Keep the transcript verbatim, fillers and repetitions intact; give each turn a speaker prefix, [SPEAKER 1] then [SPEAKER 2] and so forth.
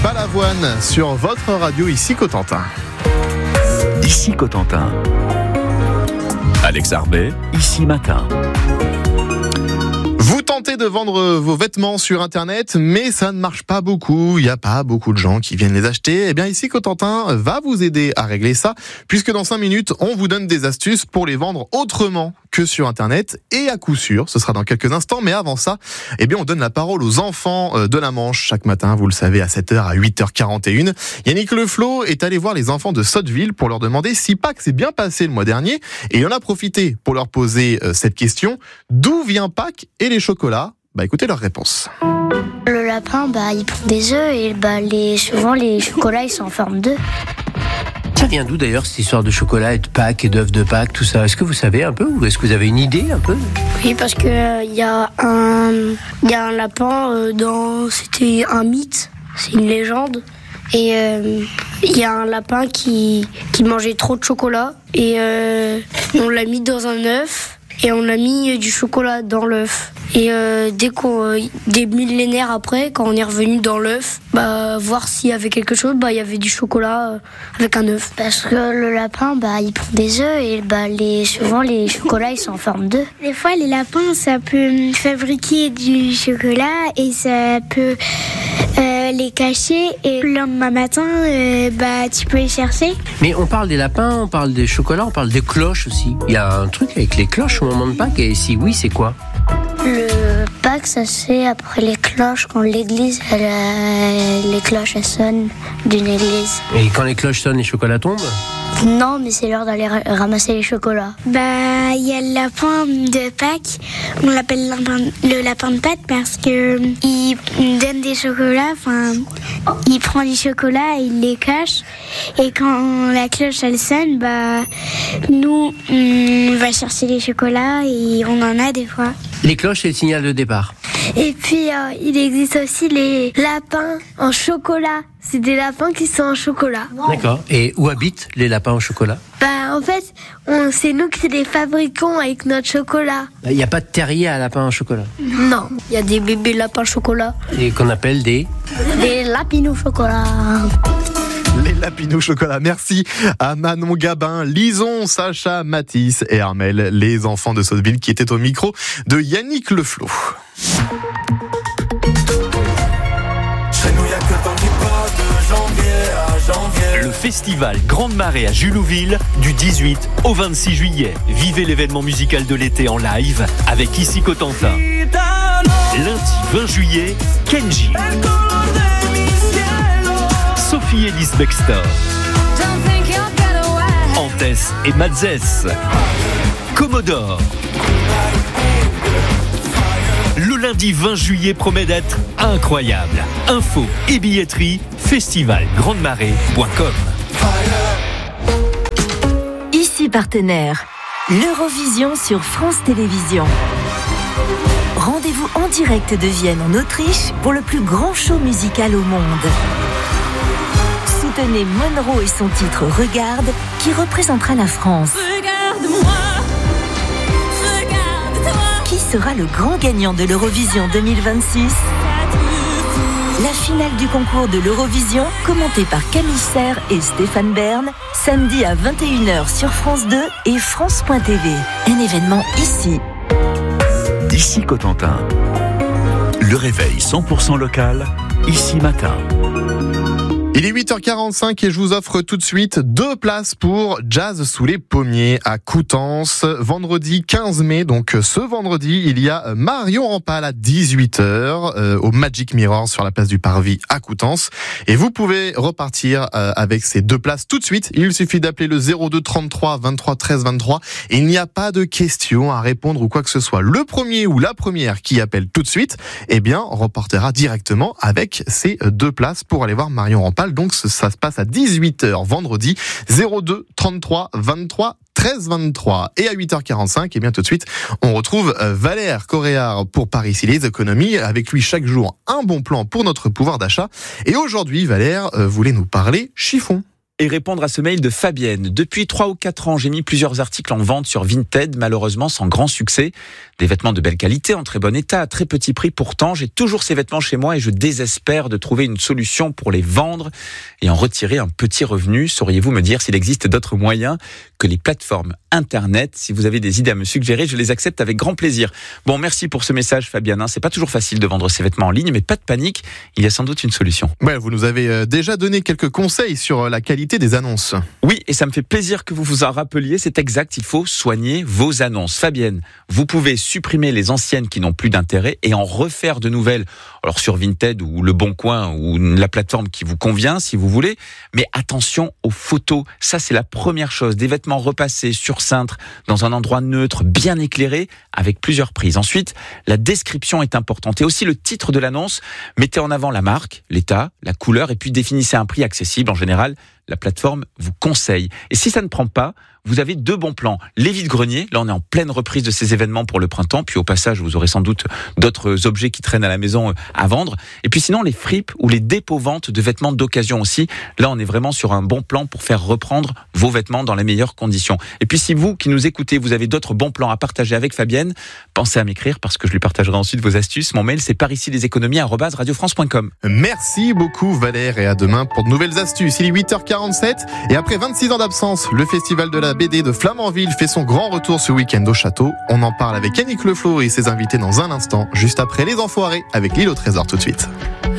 [SPEAKER 1] Balavoine sur votre radio, ici Cotentin.
[SPEAKER 2] Ici Cotentin. Alex Arbet, ici Matin.
[SPEAKER 1] Vous tentez de vendre vos vêtements sur Internet, mais ça ne marche pas beaucoup. Il n'y a pas beaucoup de gens qui viennent les acheter. Eh bien, ici, Cotentin va vous aider à régler ça, puisque dans cinq minutes, on vous donne des astuces pour les vendre autrement que sur Internet. Et à coup sûr, ce sera dans quelques instants. Mais avant ça, eh bien, on donne la parole aux enfants de la Manche chaque matin. Vous le savez, à sept heures, à huit heures quarante et une. Yannick Leflo est allé voir les enfants de Sotteville pour leur demander si Pâques s'est bien passé le mois dernier. Et il en a profité pour leur poser cette question. D'où vient Pâques et les chocolats? Bah écoutez leur réponse.
[SPEAKER 3] Le lapin, bah il prend des œufs et bah les souvent les chocolats ils sont en forme d'œufs.
[SPEAKER 4] Ça vient d'où d'ailleurs cette histoire de chocolat et de Pâques et d'œufs de Pâques, tout ça? Est-ce que vous savez un peu ou est-ce que vous avez une idée un peu?
[SPEAKER 3] Oui, parce que il euh, y a un il y a un lapin euh, dans c'était un mythe, c'est une légende. Et il euh, y a un lapin qui qui mangeait trop de chocolat et euh, on l'a mis dans un œuf. Et on a mis du chocolat dans l'œuf. Et euh, dès qu'on, euh, des millénaires après, quand on est revenu dans l'œuf, bah voir s'il y avait quelque chose, bah il y avait du chocolat euh, avec un œuf. Parce que le lapin, bah il prend des œufs et bah les souvent les chocolats ils sont en forme d'œufs.
[SPEAKER 5] Des fois les lapins ça peut fabriquer du chocolat et ça peut euh, les cacher et le lendemain matin, euh, bah tu peux les chercher.
[SPEAKER 4] Mais on parle des lapins, on parle des chocolats, on parle des cloches aussi. Il y a un truc avec les cloches au moment de Pâques, et si oui, c'est quoi?
[SPEAKER 3] Le Pâques, ça se fait après les cloches, quand l'église, elle, euh, les cloches, elles sonnent d'une église.
[SPEAKER 4] Et quand les cloches sonnent, les chocolats tombent?
[SPEAKER 3] Non, mais c'est l'heure d'aller ra- ramasser les chocolats.
[SPEAKER 5] Bah, il y a le lapin de Pâques, on l'appelle lapin, le lapin de Pâques parce que il donne des chocolats, enfin, il prend du chocolat et il les cache. Et quand la cloche, elle sonne, bah, nous, on va chercher les chocolats et on en a des fois.
[SPEAKER 4] Les cloches, c'est le signal de départ.
[SPEAKER 5] Et puis, euh, il existe aussi les lapins en chocolat. C'est des lapins qui sont en chocolat.
[SPEAKER 4] D'accord. Et où habitent les lapins au chocolat?
[SPEAKER 5] Bah, en fait, on, c'est nous qui les fabriquons avec notre chocolat.
[SPEAKER 4] Il n'y a pas de terrier à lapins au chocolat?
[SPEAKER 3] Non, il y a des bébés lapins au chocolat.
[SPEAKER 4] Et qu'on appelle des...
[SPEAKER 3] Des lapins au chocolat.
[SPEAKER 1] Les lapinous chocolat. Merci à Manon Gabin, Lison, Sacha, Mathis et Armel, les enfants de Sotteville qui étaient au micro de Yannick Leflo.
[SPEAKER 2] Le festival Grande Marée à Julouville du dix-huit au vingt-six juillet. Vivez l'événement musical de l'été en live avec Ici Cotentin. Lundi vingt juillet, Kenji. Sophie Ellis Bextor. Antès et Madzès. Commodore. Le lundi vingt juillet promet d'être incroyable. Info et billetterie, festival grande marée point com.
[SPEAKER 6] Ici partenaire, l'Eurovision sur France Télévisions. Rendez-vous en direct de Vienne en Autriche pour le plus grand show musical au monde. Soutenez Monroe et son titre Regarde, qui représentera la France.
[SPEAKER 7] Regarde-moi, regarde-toi.
[SPEAKER 6] Qui sera le grand gagnant de l'Eurovision deux mille vingt-six? La finale du concours de l'Eurovision, commentée par Camille Serre et Stéphane Bern, samedi à vingt et une heures sur France deux et France point T V. Un événement ici.
[SPEAKER 2] D'ici Cotentin. Le réveil cent pour cent local, ici Matin.
[SPEAKER 1] Il est huit heures quarante-cinq et je vous offre tout de suite deux places pour Jazz sous les pommiers à Coutances, vendredi quinze mai. Donc ce vendredi, il y a Marion Rampal à dix-huit heures euh, au Magic Mirror sur la place du Parvis à Coutances. Et vous pouvez repartir euh, avec ces deux places tout de suite. Il suffit d'appeler le zéro deux trente-trois vingt-trois treize vingt-trois. Et il n'y a pas de questions à répondre ou quoi que ce soit. Le premier ou la première qui appelle tout de suite, eh bien, repartira directement avec ces deux places pour aller voir Marion Rampal. Donc ça se passe à dix-huit heures vendredi, zéro deux trente-trois vingt-trois treize vingt-trois. Et à huit heures quarante-cinq, et bien tout de suite, on retrouve Valère Coréard pour Paris City Économie. Avec lui chaque jour un bon plan pour notre pouvoir d'achat. Et aujourd'hui, Valère voulait nous parler chiffon.
[SPEAKER 7] et répondre à ce mail de Fabienne. Depuis trois ou quatre ans, j'ai mis plusieurs articles en vente sur Vinted, malheureusement sans grand succès. Des vêtements de belle qualité, en très bon état, à très petit prix. Pourtant, j'ai toujours ces vêtements chez moi et je désespère de trouver une solution pour les vendre et en retirer un petit revenu. Sauriez-vous me dire s'il existe d'autres moyens que les plateformes Internet? Si vous avez des idées à me suggérer, je les accepte avec grand plaisir. Bon, merci pour ce message, Fabienne. C'est pas toujours facile de vendre ses vêtements en ligne, mais pas de panique, il y a sans doute une solution.
[SPEAKER 1] Ouais, vous nous avez déjà donné quelques conseils sur la qualité des annonces.
[SPEAKER 7] Oui, et ça me fait plaisir que vous vous en rappeliez, c'est exact, il faut soigner vos annonces. Fabienne, vous pouvez supprimer les anciennes qui n'ont plus d'intérêt et en refaire de nouvelles, alors sur Vinted ou Le Bon Coin ou la plateforme qui vous convient si vous voulez, mais attention aux photos, ça c'est la première chose, des vêtements repassés sur cintre, dans un endroit neutre, bien éclairé, avec plusieurs prises. Ensuite, la description est importante et aussi le titre de l'annonce, mettez en avant la marque, l'état, la couleur et puis définissez un prix accessible en général. La plateforme vous conseille. Et si ça ne prend pas, vous avez deux bons plans. Les vides-greniers, là on est en pleine reprise de ces événements pour le printemps, puis au passage vous aurez sans doute d'autres objets qui traînent à la maison à vendre. Et puis sinon les fripes ou les dépôts-ventes de vêtements d'occasion aussi, là on est vraiment sur un bon plan pour faire reprendre vos vêtements dans les meilleures conditions. Et puis si vous qui nous écoutez, vous avez d'autres bons plans à partager avec Fabienne, pensez à m'écrire parce que je lui partagerai ensuite vos astuces. Mon mail c'est par ici les économies arobase radio france point com.
[SPEAKER 1] Merci beaucoup Valère et à demain pour de nouvelles astuces. Il est huit heures quarante-sept et après vingt-six ans d'absence, le festival de la B D de Flamanville fait son grand retour ce week-end au château. On en parle avec Yannick Leflot et ses invités dans un instant, juste après Les Enfoirés avec l'île au trésor tout de suite.